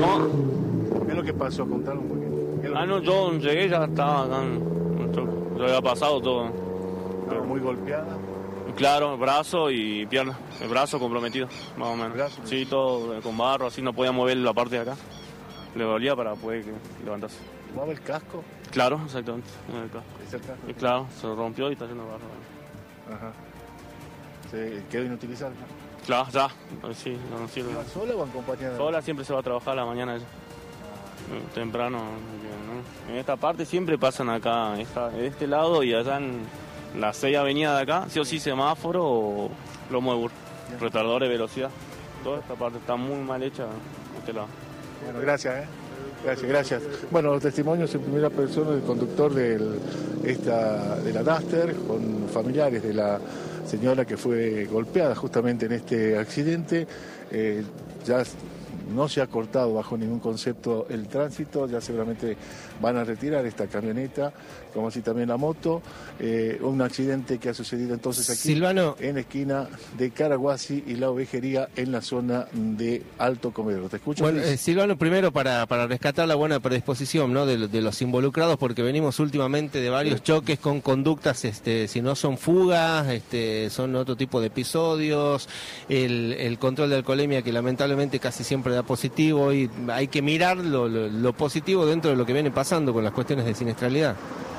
¿Qué es lo que pasó? Contar un poquito. No, yo llegué, ya estaba acá ya había pasado todo. Estaba muy golpeada. Claro, brazo y pierna. El brazo comprometido, más o menos. ¿Brazo? Sí, todo con barro, así no podía mover la parte de acá. Le dolía para poder levantarse. ¿Llevaba el casco? Claro, exactamente. El casco. ¿Es el casco? Y claro, se rompió y está haciendo barro. Ajá. ¿Se quedó inutilizable? Claro, ya. Sí, no sirve. ¿Va sola o acompañada? Sola, siempre se va a trabajar a la mañana ella. Temprano, ¿no? En esta parte siempre pasan acá, de este lado y allá en la 6 avenida de acá, sí o sí semáforo o lomo de burro, retardadores de velocidad. Toda esta parte está muy mal hecha de este lado. Bueno, gracias, Gracias. Bueno, los testimonios en primera persona del conductor de la Duster con familiares de la señora que fue golpeada justamente en este accidente. Ya no se ha cortado bajo ningún concepto el tránsito, ya seguramente van a retirar esta camioneta, como así también la moto. Un accidente que ha sucedido entonces aquí, Silvano, en la esquina de Caraguasi y La Ovejería, en la zona de Alto Comedero. ¿Te escucho? bueno, Silvano, primero para rescatar la buena predisposición, ¿no?, de los involucrados, porque venimos últimamente de varios choques con conductas, si no son fugas, son otro tipo de episodios, el control de alcoholemia que lamentablemente casi siempre da positivo, y hay que mirar lo positivo dentro de lo que viene pasando con las cuestiones de siniestralidad.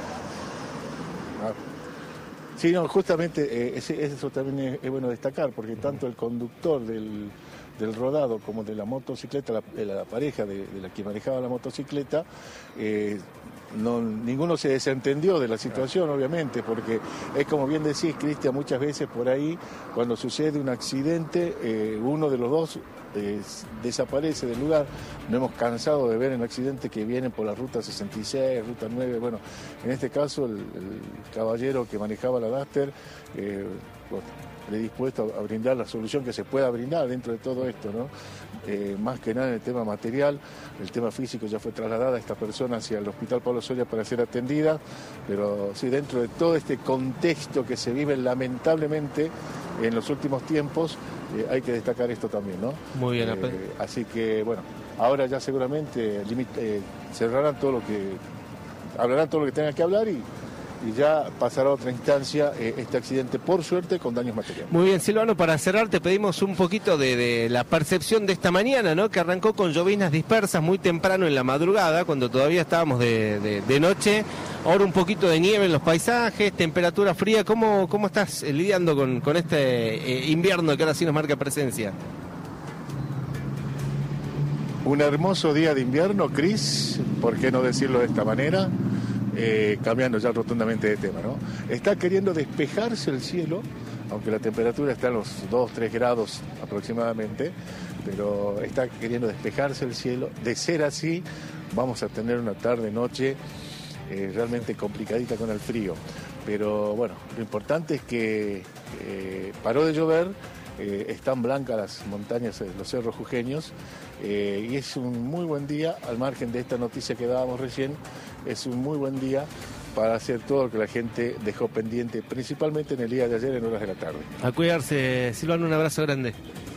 Sí, no, justamente eso también es bueno destacar, porque tanto el conductor del rodado como de la motocicleta, la pareja de la que manejaba la motocicleta, ninguno se desentendió de la situación, obviamente, porque es como bien decís, Cristian, muchas veces por ahí, cuando sucede un accidente, uno de los dos desaparece del lugar. No hemos cansado de ver en accidentes que vienen por la ruta 66, ruta 9. Bueno, en este caso el caballero que manejaba la Duster, dispuesto a brindar la solución que se pueda brindar dentro de todo esto, ¿no? Más que nada en el tema material, el tema físico, ya fue trasladada esta persona hacia el Hospital Pablo Soria para ser atendida, pero sí, dentro de todo este contexto que se vive lamentablemente en los últimos tiempos, hay que destacar esto también, ¿no? Muy bien, así que, bueno, ahora ya seguramente cerrarán todo lo que, hablarán todo lo que tengan que hablar y ya pasará a otra instancia este accidente, por suerte, con daños materiales. Muy bien, Silvano, para cerrar te pedimos un poquito de la percepción de esta mañana, ¿no?, que arrancó con lloviznas dispersas muy temprano en la madrugada, cuando todavía estábamos de noche. Ahora un poquito de nieve en los paisajes, temperatura fría. ¿Cómo estás lidiando con este invierno que ahora sí nos marca presencia? Un hermoso día de invierno, Cris, ¿por qué no decirlo de esta manera? Cambiando ya rotundamente de tema, ¿no? Está queriendo despejarse el cielo, aunque la temperatura está en los 2-3 grados aproximadamente, pero está queriendo despejarse el cielo. De ser así, vamos a tener una tarde-noche realmente complicadita con el frío. Pero bueno, lo importante es que paró de llover, están blancas las montañas, los cerros jujeños, y es un muy buen día, al margen de esta noticia que dábamos recién, es un muy buen día para hacer todo lo que la gente dejó pendiente, principalmente en el día de ayer en horas de la tarde. A cuidarse, Silvano, un abrazo grande.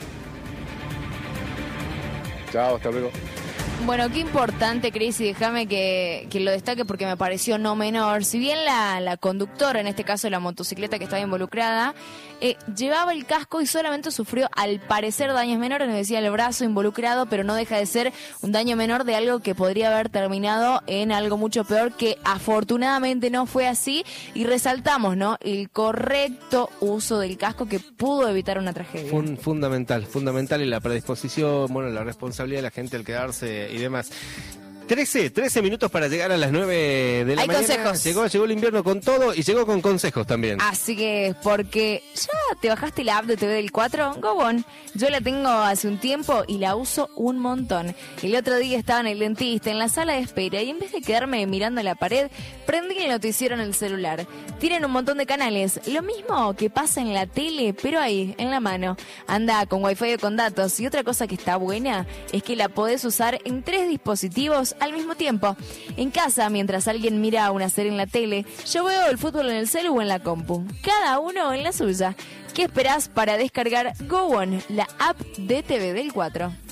Chao, hasta luego. Bueno, qué importante, Cris, y déjame que lo destaque porque me pareció no menor. Si bien la conductora, en este caso la motocicleta que estaba involucrada, llevaba el casco y solamente sufrió, al parecer, daños menores, nos decía el brazo involucrado, pero no deja de ser un daño menor de algo que podría haber terminado en algo mucho peor, que afortunadamente no fue así, y resaltamos, ¿no?, el correcto uso del casco que pudo evitar una tragedia. Fundamental, y la predisposición, bueno, la responsabilidad de la gente al quedarse y demás. 13 minutos para llegar a las 9 de la mañana. Hay consejos. Llegó el invierno con todo y llegó con consejos también. Así que, porque ya te bajaste la app de TV del 4, go on. Yo la tengo hace un tiempo y la uso un montón. El otro día estaba en el dentista, en la sala de espera, y en vez de quedarme mirando la pared, prendí el noticiero en el celular. Tienen un montón de canales, lo mismo que pasa en la tele, pero ahí, en la mano. Anda con wifi o con datos. Y otra cosa que está buena es que la podés usar en 3 dispositivos al mismo tiempo. En casa, mientras alguien mira una serie en la tele, yo veo el fútbol en el celu o en la compu. Cada uno en la suya. ¿Qué esperás para descargar Go On, la app de TV del 4?